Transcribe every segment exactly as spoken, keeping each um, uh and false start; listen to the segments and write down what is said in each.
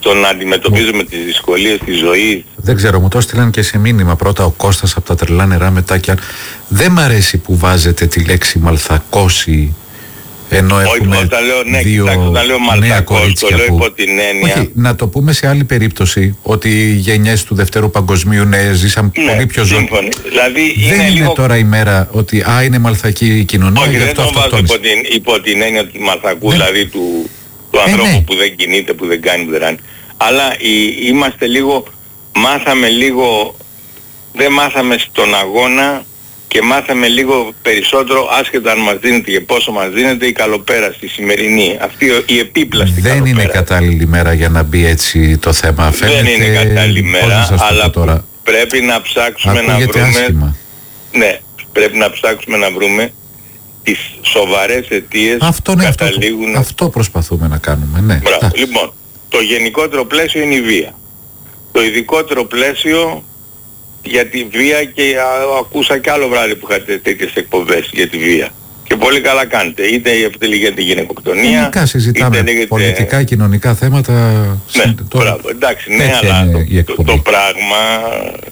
στο να αντιμετωπίζουμε τις δυσκολίες της ζωής. Δεν ξέρω, μου το έστειλαν και σε μήνυμα πρώτα ο Κώστας από τα τρελά νερά, μετά και αν... Δεν μ' αρέσει που βάζετε τη λέξη μαλθακώσει, ενώ έχουμε Όχι, όταν λέω, ναι, δύο κοιτάξτε, όταν λέω νέα κορίτσια το λέω που... υπό την έννοια. Όχι, να το πούμε σε άλλη περίπτωση, ότι οι γενιές του Δευτέρου Παγκοσμίου ναι, ζήσαν Ναι, πολύ πιο ζωή. Δηλαδή, δεν είναι, είναι λίγο... τώρα η μέρα ότι α, είναι μαλθακή η κοινωνία. Όχι, γι' δεν αυτό το βάζω αυτοκτόνησε. υπό την, υπό την έννοια του μαλθακού, Ναι. δηλαδή του, του Ε, ανθρώπου ναι. που δεν κινείται, που δεν κάνει, που δεν ράνει. Αλλά η, είμαστε λίγο, μάθαμε λίγο, δεν μάθαμε στον αγώνα και μάθαμε λίγο περισσότερο, άσχετα αν μας δίνεται και πόσο μας δίνεται, η καλοπέραση, η σημερινή, αυτή η επίπλαστη Δεν καλοπέραση. είναι κατάλληλη μέρα για να μπει έτσι το θέμα. Δεν Φαίνεται, είναι κατάλληλη πώς μέρα, να σας το πω αλλά τώρα. πρέπει να ψάξουμε να Ακούγεται βρούμε... άσχημα. Ναι, πρέπει να ψάξουμε να βρούμε τις σοβαρές αιτίες Αυτό, που ναι, αυτό, καταλήγουν... αυτό προσπαθούμε να κάνουμε. Ναι. Μπράβο. Α, Λοιπόν, το γενικότερο πλαίσιο είναι η βία. Το ειδικότερο πλαίσιο για τη βία, και α, ακούσα και άλλο βράδυ που είχατε τέτοιες εκπομπές για τη βία. Και πολύ καλά κάνετε. Είτε αυτή λέγεται τη γυναικοκτονία, γενικά συζητάμε είτε λέγεται... πολιτικά, κοινωνικά θέματα. Ναι, συν- το- μπράβο, εντάξει, ναι, τέτοια αλλά είναι η το, το, εκπομπή. το πράγμα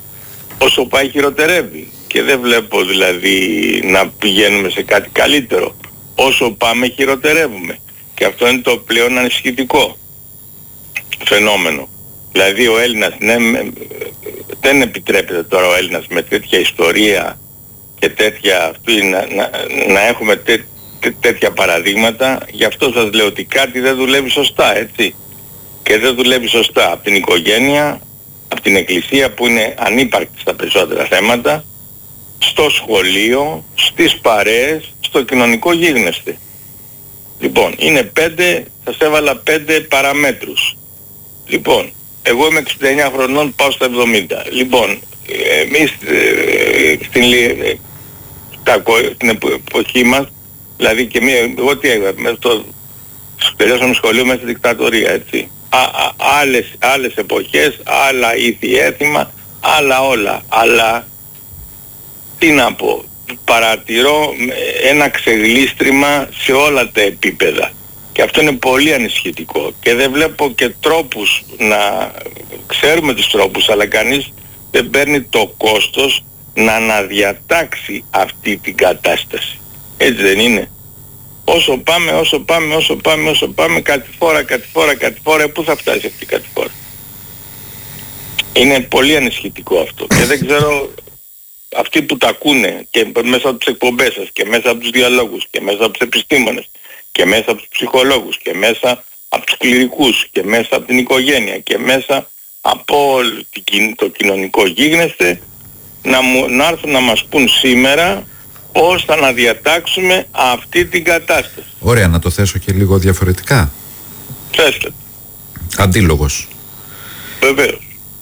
όσο πάει χειροτερεύει. Και δεν βλέπω δηλαδή να πηγαίνουμε σε κάτι καλύτερο. Όσο πάμε χειροτερεύουμε. Και αυτό είναι το πλέον ανησυχητικό φαινόμενο. Δηλαδή ο Έλληνας, ναι, με- δεν επιτρέπεται τώρα ο Έλληνας με τέτοια ιστορία και τέτοια αυτή να, να, να έχουμε τέ, τέ, τέτοια παραδείγματα. Γι' αυτό σας λέω ότι κάτι δεν δουλεύει σωστά, έτσι. Και δεν δουλεύει σωστά από την οικογένεια, από την εκκλησία που είναι ανύπαρκτη στα περισσότερα θέματα, στο σχολείο, στις παρέες, στο κοινωνικό γίγνεσθε. Λοιπόν, είναι πέντε, σας έβαλα πέντε παραμέτρους. Λοιπόν, εγώ είμαι εξήντα εννιά χρονών, πάω στα εβδομήντα. Λοιπόν, εμείς ε, στην, ε, τα, στην εποχή μας, δηλαδή και μία, εγώ τι έκανα, μέσα στο τελειώσαμε σχολείο μέσα στη δικτατορία, έτσι. Α, α, άλλες, άλλες εποχές, άλλα ήθη έθιμα, άλλα όλα. Αλλά, τι να πω, παρατηρώ ένα ξεγλίστριμα σε όλα τα επίπεδα. Και αυτό είναι πολύ ανησυχητικό. Και δεν βλέπω και τρόπους να... Ξέρουμε τους τρόπους, αλλά κανείς δεν παίρνει το κόστος να αναδιατάξει αυτή την κατάσταση. Έτσι δεν είναι? Όσο πάμε, όσο πάμε, όσο πάμε, όσο πάμε, κάτι φορά, κάτι φορά, κάτι φορά, πού θα φτάσει αυτή η κάτι φορά? Είναι πολύ ανησυχητικό αυτό. Και δεν ξέρω... Αυτοί που τα ακούνε και μέσα από τις εκπομπές σας και μέσα από τους διαλόγους και μέσα από τους επιστήμονες και μέσα από τους ψυχολόγους και μέσα από τους κληρικούς και μέσα από την οικογένεια και μέσα από όλο το κοινωνικό γίγνεσθε, να, μου, να έρθουν να μας πούν σήμερα πώς θα να διατάξουμε αυτή την κατάσταση. Ωραία, να το θέσω και λίγο διαφορετικά. Θέστε. Αντίλογος. Βεβαίως.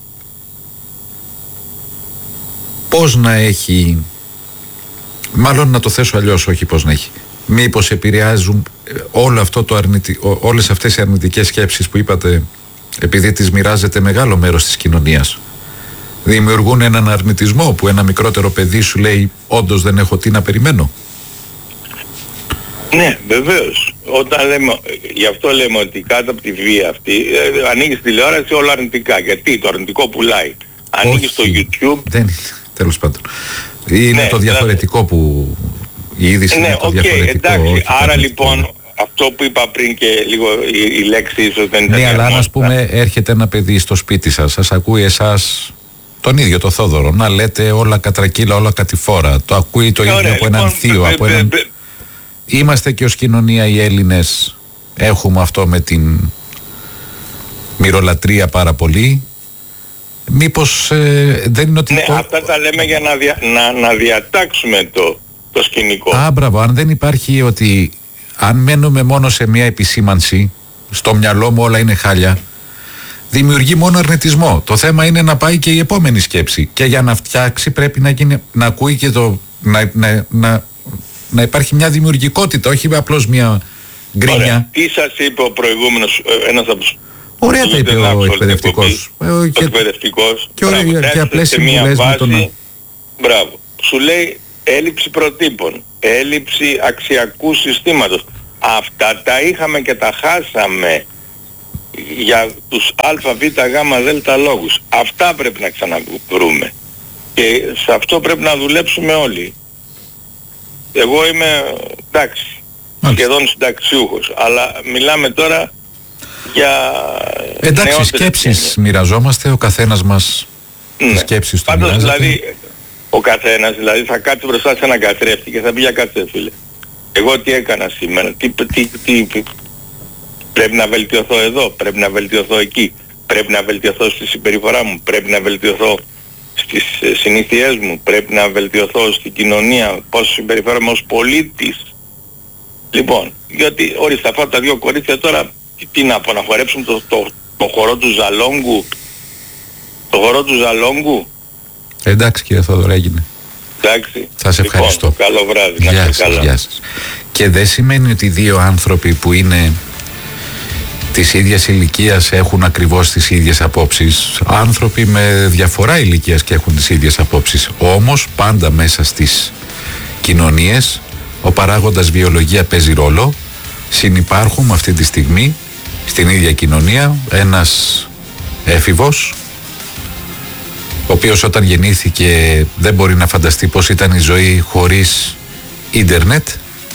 Πώς να έχει, μάλλον να το θέσω αλλιώς, όχι πώς να έχει, μήπως επηρεάζουν όλο αυτό το αρνητι... όλες αυτές οι αρνητικές σκέψεις που είπατε, επειδή τις μοιράζεται μεγάλο μέρος της κοινωνίας, δημιουργούν έναν αρνητισμό που ένα μικρότερο παιδί σου λέει όντως δεν έχω τι να περιμένω? Ναι, βεβαίως. Όταν λέμε, γι' αυτό λέμε ότι κάτω από τη βία αυτή ε, ανοίγεις τηλεόραση όλα αρνητικά. Γιατί το αρνητικό πουλάει. Ανοίγεις στο YouTube. Δεν είναι, τέλος πάντων. Είναι Ναι, το διαφορετικό που η είδηση Ναι, είναι το οκ, διαφορετικό. εντάξει. όχι το Άρα αρνητικό. λοιπόν αυτό που είπα πριν και λίγο η, η λέξη ίσως δεν ήταν Ναι, αλλά αν ας αρμόζουσα. πούμε έρχεται ένα παιδί στο σπίτι σας, σας ακούει εσάς, τον ίδιο το Θόδωρο, να λέτε όλα κατρακύλα, όλα κατηφόρα. Το ακούει το ίδιο Ωραία, από έναν λοιπόν, θείο, μπε, από μπε, έναν... μπε, Είμαστε και ως κοινωνία οι Έλληνες, έχουμε αυτό με την μυρολατρεία πάρα πολύ. Μήπως ε, δεν είναι ότι... Ναι, το... αυτά τα λέμε για να, δια, να, να διατάξουμε το, το σκηνικό. Α, μπράβο, αν δεν υπάρχει ότι αν μένουμε μόνο σε μια επισήμανση, στο μυαλό μου όλα είναι χάλια, δημιουργεί μόνο αρνητισμό. Το θέμα είναι να πάει και η επόμενη σκέψη. Και για να φτιάξει πρέπει να, γίνει, να ακούει και το... Να, να, να, να υπάρχει μια δημιουργικότητα, όχι απλώς μια γκρίνια. Ωραία. Τι σας είπε ο προηγούμενος, ε, ένας από τους... Ωραία τα είπε ο εκπαιδευτικός. Ο εκπαιδευτικός. Και, μπράβο, και, και απλές συμβουλές με τον... Μπράβο. Σου λέει έλλειψη προτύπων, έλλειψη αξιακού συστήματος. Αυτά τα είχαμε και τα χάσαμε. για τους α, β, γ, δ λόγους. Αυτά πρέπει να ξαναβρούμε. Και σε αυτό πρέπει να δουλέψουμε όλοι. Εγώ είμαι, εντάξει, Μάλιστα. σχεδόν συνταξιούχος, αλλά μιλάμε τώρα για εντάξει, σκέψεις μοιραζόμαστε, ο καθένας μας ναι. σκέψεις του Πάντως μοιράζεται. δηλαδή, ο καθένας δηλαδή θα κάτσει μπροστά σε έναν καθρέφτη και θα πει για κάτσε φίλε. Εγώ τι έκανα σήμερα, τι, τι, τι, τι, πρέπει να βελτιωθώ εδώ, πρέπει να βελτιωθώ εκεί, πρέπει να βελτιωθώ στη συμπεριφορά μου, πρέπει να βελτιωθώ στις συνήθειές μου, πρέπει να βελτιωθώ στην κοινωνία, πώς συμπεριφέρομαι ως πολίτης. Λοιπόν, γιατί ορίστε αυτά τα δύο κορίτσια τώρα, τι, τι να πω, να χορέψουν το, το, το χορό του Ζαλόγκου, το χορό του Ζαλόγκου. Εντάξει κύριε Θοδωράκη. Εντάξει. Σας ευχαριστώ. Λοιπόν, καλό βράδυ. Γεια να σας, καλά. γεια σας. Και δεν σημαίνει ότι δύο άνθρωποι που είναι της ίδιας ηλικίας έχουν ακριβώς τις ίδιες απόψεις. Άνθρωποι με διαφορά ηλικίας και έχουν τις ίδιες απόψεις. Όμως πάντα μέσα στις κοινωνίες ο παράγοντας βιολογία παίζει ρόλο. Συνυπάρχουμε αυτή τη στιγμή στην ίδια κοινωνία ένας έφηβος ο οποίος όταν γεννήθηκε δεν μπορεί να φανταστεί πώς ήταν η ζωή χωρίς ίντερνετ.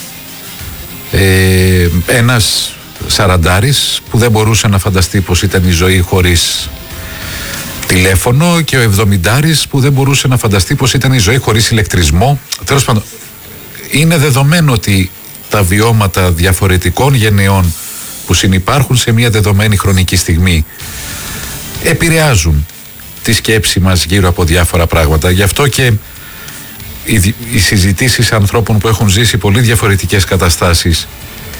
Ε, ένας σαραντάρης που δεν μπορούσε να φανταστεί πως ήταν η ζωή χωρίς τηλέφωνο και ο εβδομηντάρης που δεν μπορούσε να φανταστεί πως ήταν η ζωή χωρίς ηλεκτρισμό. Τέλος πάντων, είναι δεδομένο ότι τα βιώματα διαφορετικών γενεών που συνυπάρχουν σε μια δεδομένη χρονική στιγμή επηρεάζουν τη σκέψη μας γύρω από διάφορα πράγματα. Γι' αυτό και οι, οι συζητήσεις ανθρώπων που έχουν ζήσει πολύ διαφορετικές καταστάσεις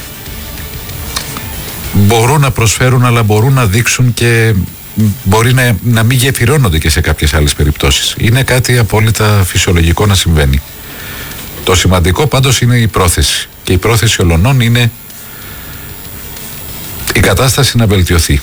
μπορούν να προσφέρουν, αλλά μπορούν να δείξουν και μπορεί να, να μην γεφυρώνονται και σε κάποιες άλλες περιπτώσεις. Είναι κάτι απόλυτα φυσιολογικό να συμβαίνει. Το σημαντικό πάντως είναι η πρόθεση. Και η πρόθεση ολονών είναι η κατάσταση να βελτιωθεί.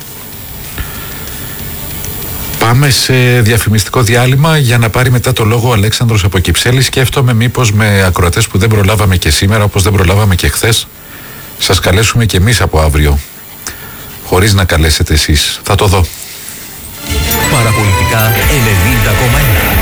Πάμε σε διαφημιστικό διάλειμμα για να πάρει μετά το λόγο ο Αλέξανδρος από Κυψέλη. Σκέφτομαι μήπως με ακροατές που δεν προλάβαμε και σήμερα, όπως δεν προλάβαμε και χθες, σας καλέσουμε και εμείς από αύριο, χωρίς να καλέσετε εσείς. Θα το δω. Παραπολιτικά ενενήντα κόμμα ένα.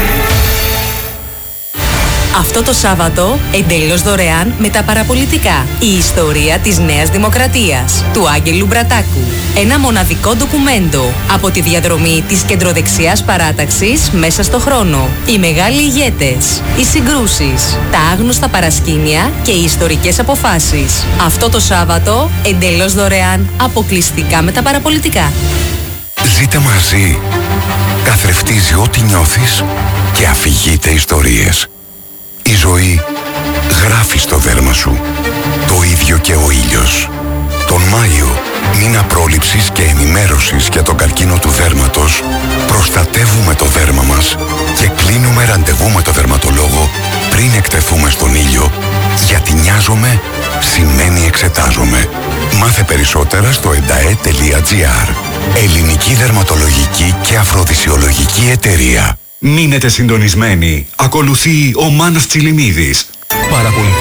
Αυτό το Σάββατο, εντελώς δωρεάν με τα παραπολιτικά. Η ιστορία της Νέας Δημοκρατίας, του Άγγελου Μπρατάκου. Ένα μοναδικό ντοκουμέντο από τη διαδρομή της κεντροδεξιάς παράταξης μέσα στο χρόνο. Οι μεγάλοι ηγέτες, οι συγκρούσεις, τα άγνωστα παρασκήνια και οι ιστορικές αποφάσεις. Αυτό το Σάββατο, εντελώς δωρεάν, αποκλειστικά με τα παραπολιτικά. Ζείτε μαζί. Καθρεφτίζει ό,τι νιώθεις και αφηγείται ιστορίες. Η ζωή γράφει στο δέρμα σου. Το ίδιο και ο ήλιος. Τον Μάιο, μήνα πρόληψης και ενημέρωσης για τον καρκίνο του δέρματος, προστατεύουμε το δέρμα μας και κλείνουμε ραντεβού με το δερματολόγο πριν εκτεθούμε στον ήλιο, γιατί νοιάζομαι σημαίνει εξετάζομαι. Μάθε περισσότερα στο εντα ε τελεία τζι άρ. Ελληνική Δερματολογική και Αφροδισιολογική Εταιρεία. Μείνετε συντονισμένοι. Ακολουθεί ο Μάνος Τσιλιμίδης. Παραπολιτικά.